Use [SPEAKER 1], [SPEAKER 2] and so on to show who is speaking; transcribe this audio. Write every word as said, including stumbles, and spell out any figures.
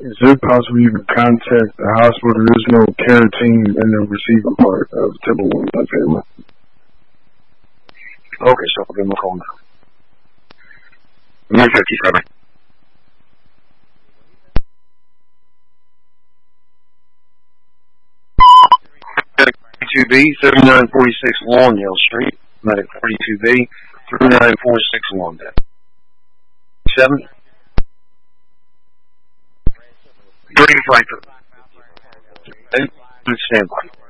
[SPEAKER 1] Is it possible you can contact the hospital? There is no care team in the receiving part of Temple One family.
[SPEAKER 2] Okay, so I'll give him a call now. one fifty-seven. thirty-two B, thirty-nine forty-six Lawndale Street. Medic forty-two B, thirty-nine forty-six Lawndale. Seven. Green Frankfurt. Stand by.